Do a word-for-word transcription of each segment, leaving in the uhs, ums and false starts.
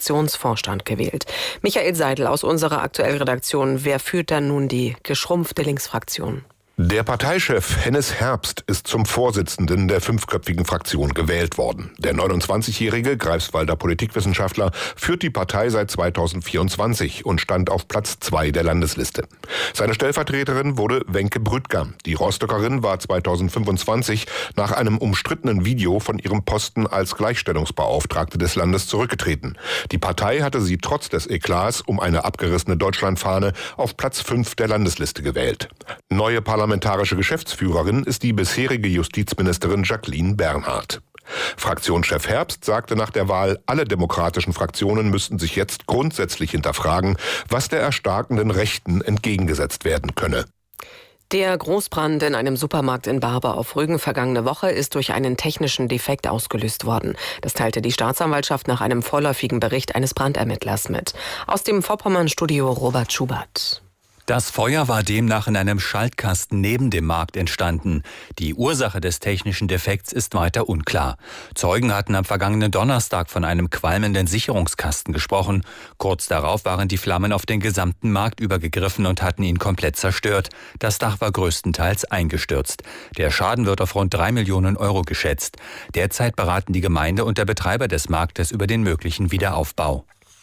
Fraktionsvorstand gewählt. Michael Seidel aus unserer Aktuell-Redaktion. Wer führt dann nun die geschrumpfte Linksfraktion? Der Parteichef Hennes Herbst ist zum Vorsitzenden der fünfköpfigen Fraktion gewählt worden. Der neunundzwanzigjährige Greifswalder Politikwissenschaftler führt die Partei seit zweitausendvierundzwanzig und stand auf Platz zwei der Landesliste. Seine Stellvertreterin wurde Wenke Brüttger. Die Rostockerin war zweitausendfünfundzwanzig nach einem umstrittenen Video von ihrem Posten als Gleichstellungsbeauftragte des Landes zurückgetreten. Die Partei hatte sie trotz des Eklats um eine abgerissene Deutschlandfahne auf Platz fünf der Landesliste gewählt. Neue Parlamentarische Geschäftsführerin ist die bisherige Justizministerin Jacqueline Bernhard. Fraktionschef Herbst sagte nach der Wahl, alle demokratischen Fraktionen müssten sich jetzt grundsätzlich hinterfragen, was der erstarkenden Rechten entgegengesetzt werden könne. Der Großbrand in einem Supermarkt in Barber auf Rügen vergangene Woche ist durch einen technischen Defekt ausgelöst worden. Das teilte die Staatsanwaltschaft nach einem vorläufigen Bericht eines Brandermittlers mit. Aus dem Vorpommern-Studio Robert Schubert. Das Feuer war demnach in einem Schaltkasten neben dem Markt entstanden. Die Ursache des technischen Defekts ist weiter unklar. Zeugen hatten am vergangenen Donnerstag von einem qualmenden Sicherungskasten gesprochen. Kurz darauf waren die Flammen auf den gesamten Markt übergegriffen und hatten ihn komplett zerstört. Das Dach war größtenteils eingestürzt. Der Schaden wird auf rund drei Millionen Euro geschätzt. Derzeit beraten die Gemeinde und der Betreiber des Marktes über den möglichen Wiederaufbau.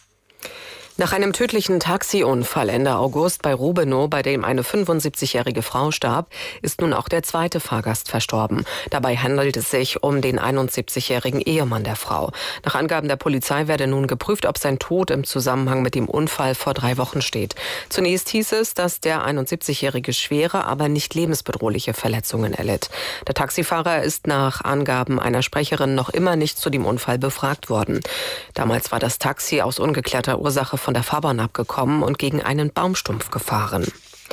Nach einem tödlichen Taxiunfall Ende August bei Rubenow, bei dem eine fünfundsiebzigjährige Frau starb, ist nun auch der zweite Fahrgast verstorben. Dabei handelt es sich um den einundsiebzigjährigen Ehemann der Frau. Nach Angaben der Polizei werde nun geprüft, ob sein Tod im Zusammenhang mit dem Unfall vor drei Wochen steht. Zunächst hieß es, dass der einundsiebzigjährige schwere, aber nicht lebensbedrohliche Verletzungen erlitt. Der Taxifahrer ist nach Angaben einer Sprecherin noch immer nicht zu dem Unfall befragt worden. Damals war das Taxi aus ungeklärter Ursache von der Fahrbahn abgekommen und gegen einen Baumstumpf gefahren.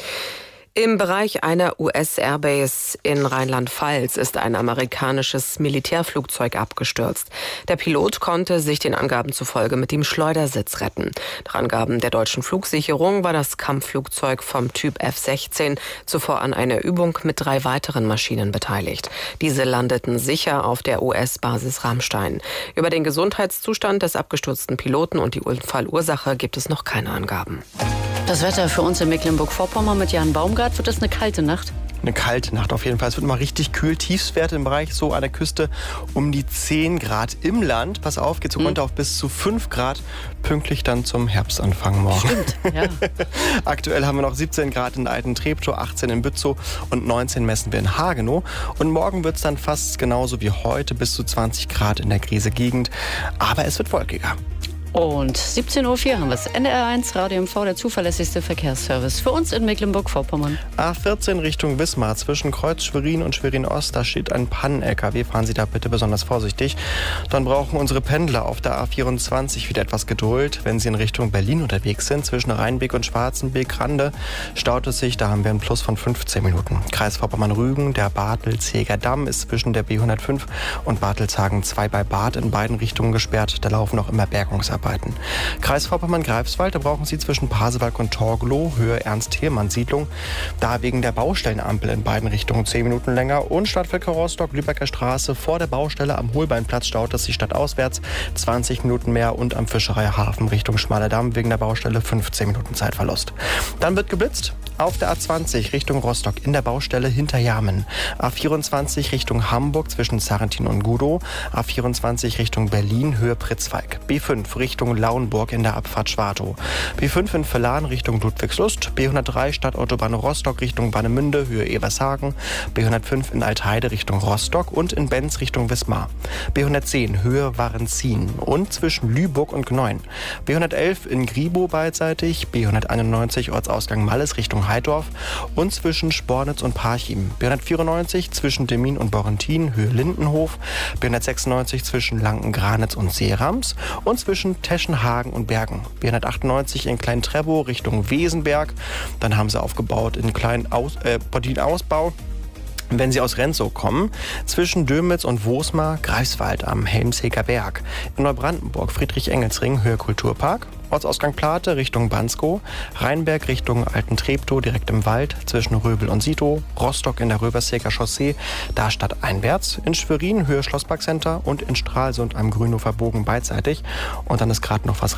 Im Bereich einer U S-Airbase in Rheinland-Pfalz ist ein amerikanisches Militärflugzeug abgestürzt. Der Pilot konnte sich den Angaben zufolge mit dem Schleudersitz retten. Nach Angaben der deutschen Flugsicherung war das Kampfflugzeug vom Typ F sechzehn zuvor an einer Übung mit drei weiteren Maschinen beteiligt. Diese landeten sicher auf der U S-Basis Ramstein. Über den Gesundheitszustand des abgestürzten Piloten und die Unfallursache gibt es noch keine Angaben. Das Wetter für uns in Mecklenburg-Vorpommern mit Jan Baumgart. Wird das eine kalte Nacht? Eine kalte Nacht auf jeden Fall. Es wird immer richtig kühl. Tiefstwerte im Bereich so an der Küste um die zehn Grad. Im Land, pass auf, geht es so runter auf bis zu fünf Grad. Pünktlich dann zum Herbstanfang morgen. Stimmt, ja. Aktuell haben wir noch siebzehn Grad in Alten-Treptow, achtzehn in Bützow und neunzehn messen wir in Hagenow. Und morgen wird es dann fast genauso wie heute, bis zu zwanzig Grad in der Griese-Gegend. Aber es wird wolkiger. Und siebzehn Uhr vier haben wir es. N D R eins Radio M V, der zuverlässigste Verkehrsservice für uns in Mecklenburg-Vorpommern. A vierzehn Richtung Wismar, zwischen Kreuz Schwerin und Schwerin-Ost, da steht ein Pannen-L K W. Fahren Sie da bitte besonders vorsichtig. Dann brauchen unsere Pendler auf der A vierundzwanzig wieder etwas Geduld. Wenn Sie in Richtung Berlin unterwegs sind, zwischen Rheinbeek und Schwarzenbeek-Rande, staut es sich, da haben wir einen Plus von fünfzehn Minuten. Kreis Vorpommern-Rügen, der Bartelzeger Damm ist zwischen der B hundertfünf und Bartelshagen zwei bei Bad in beiden Richtungen gesperrt. Da laufen noch immer Bergungsarbeiten. Kreis Vorpommern-Greifswald, da brauchen Sie zwischen Pasewalk und Torgelow, Höhe Ernst-Thälmann-Siedlung, da wegen der Baustellenampel in beiden Richtungen zehn Minuten länger. Und Stadtverkehr Rostock, Lübecker Straße, vor der Baustelle am Holbeinplatz staut es sich stadtauswärts zwanzig Minuten mehr und am Fischereihafen Richtung Schmalerdamm wegen der Baustelle fünfzehn Minuten Zeitverlust. Dann wird geblitzt auf der A zwanzig Richtung Rostock in der Baustelle hinter Jamen. A vierundzwanzig Richtung Hamburg zwischen Sarrentin und Gudow. A vierundzwanzig Richtung Berlin, Höhe Pritzwalk. B fünf Richtung Lauenburg in der Abfahrt Schwartow. B fünf in Villahn Richtung Ludwigslust. B hundertdrei Stadtautobahn Rostock Richtung Warnemünde, Höhe Evershagen. B hundertfünf in Altheide Richtung Rostock und in Benz Richtung Wismar. B hundertzehn Höhe Warenzien und zwischen Lübeck und Gneuen. B hundertelf in Gribow beidseitig. B hunderteinundneunzig Ortsausgang Malles Richtung Heidorf und zwischen Spornitz und Parchim. B hundertvierundneunzig zwischen Demmin und Borrentin, Höhe Lindenhof. B hundertsechsundneunzig zwischen Lanken-Granitz und Seerams und zwischen Teschenhagen und Bergen. B hundertachtundneunzig in Klein-Trebow Richtung Wesenberg. Dann haben sie aufgebaut in Klein-Aus, äh, Bordin-Ausbau. Wenn Sie aus Renzow kommen, zwischen Dömitz und Wosmar, Greifswald am Helmseker Berg. In Neubrandenburg, Friedrich-Engels-Ring, Höhe Kulturpark. Ortsausgang Plate Richtung Banskow, Rheinberg Richtung Alten-Treptow direkt im Wald, zwischen Röbel und Sitow, Rostock in der Röberseker Chaussee, da stadteinwärts, in Schwerin Höhe Schlossparkcenter und in Stralsund am Grünhofer Bogen beidseitig. Und dann ist gerade noch was